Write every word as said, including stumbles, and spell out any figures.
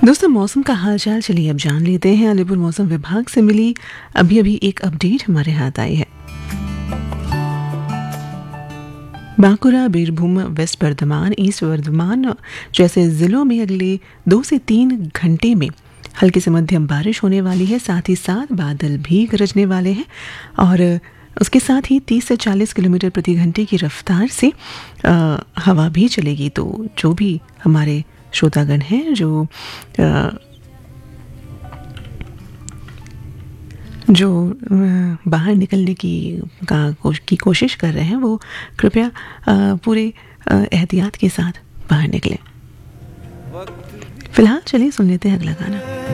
दोस्तों मौसम का हालचाल चलिए अब जान लेते हैं। अलीपुर मौसम विभाग से मिली अभी अभी एक अपडेट हमारे हाथ आई है। बांकुरा, बीरभूम, वेस्ट बर्धमान, ईस्ट बर्धमान जैसे जिलों में अगले दो से तीन घंटे में हल्की से मध्यम बारिश होने वाली है। साथ ही साथ बादल भी गरजने वाले हैं और उसके साथ ही तीस से चालीस किलोमीटर प्रति घंटे की रफ्तार से आ, हवा भी चलेगी। तो जो भी हमारे श्रोतागण हैं जो आ, जो बाहर निकलने की का की कोशिश कर रहे हैं वो कृपया पूरे एहतियात के साथ बाहर निकलें। फिलहाल चलिए सुन लेते हैं अगला गाना।